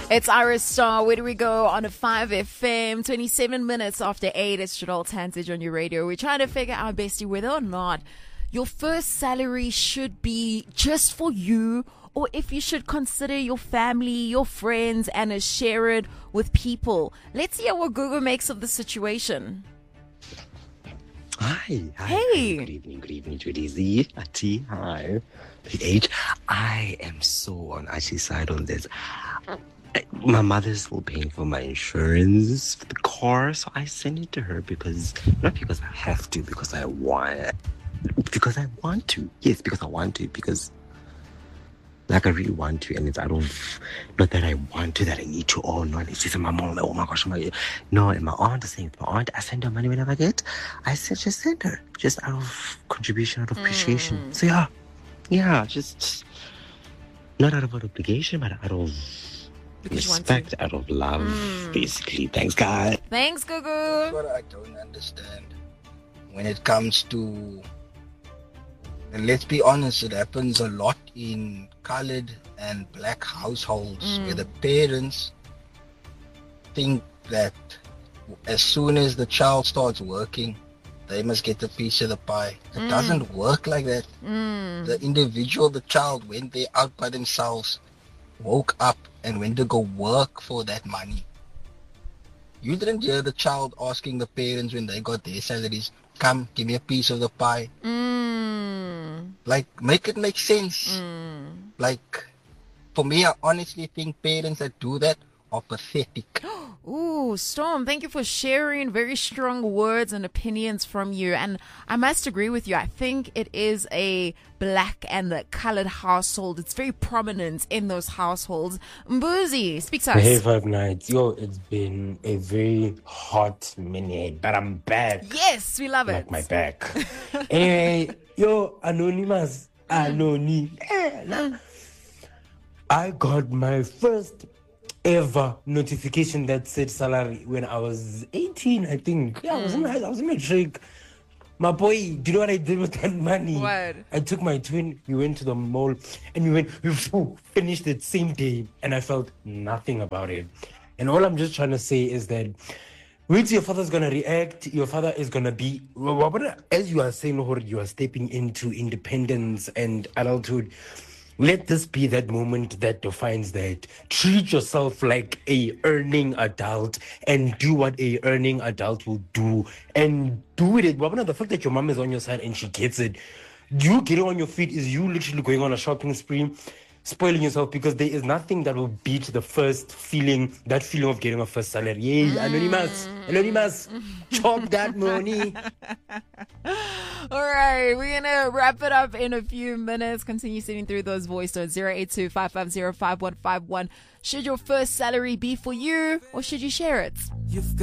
It's Iris Star. Where do we go on a 5FM? 27 minutes after 8. It's Jadal Tantage on your radio. We're trying to figure out, bestie, whether or not your first salary should be just for you, or if you should consider your family, your friends, and share it with people. Let's hear what Google makes of the situation. Hi. Hey. Good evening, Judy Z. Ati, hi. H. I am so on Achi's side on this. My mother's still paying for my insurance for the car, so I send it to her not because I have to, because I want to. Yes, because I want to, because I really want to, and it's out of, not that I want to, that I need to. Oh no, it's just my mom, oh my gosh, no, and my aunt is saying, I send her money whenever I get. Just send her, just out of contribution, out of appreciation. So yeah, just not out of obligation, but out of respect, out of love, basically. Thanks, God. Thanks, Gugu. That's what I don't understand when it comes to, and let's be honest, it happens a lot in colored and black households where the parents think that as soon as the child starts working, they must get a piece of the pie. It doesn't work like that. The individual, the child, went there out by themselves, woke up and went to go work for that money. You didn't hear the child asking the parents when they got their salaries, come, give me a piece of the pie. Like, make it make sense. Like, for me, I honestly think parents that do that are pathetic. Ooh, Storm, thank you for sharing very strong words and opinions from you. And I must agree with you. I think it is a black and the colored household. It's very prominent in those households. Mbuzi, speak to us. Hey, 5 nights. Yo, it's been a very hot minute, but I'm back. Yes, we love like it. my back. Anyway, yo, Anonymous. I got my first ever notification that said salary when I was 18, I think. Yeah, I was in matric. My boy, do you know what I did with that money? What? I took my twin, we went to the mall, and we finished it same day, and I felt nothing about it. And all I'm just trying to say is that once your father's going to react, your father is going to be, as you are saying, you are stepping into independence and adulthood. Let this be that moment that defines that. Treat yourself like a earning adult and do what a earning adult will do. And do it. The fact that your mom is on your side and she gets it, you getting on your feet is you literally going on a shopping spree, spoiling yourself, because there is nothing that will beat the first feeling, that feeling of getting a first salary. Yay, Anonymous, chop that money. All right, we're going to wrap it up in a few minutes. Continue sending through those voice notes, 082-550-5151. Should your first salary be for you, or should you share it?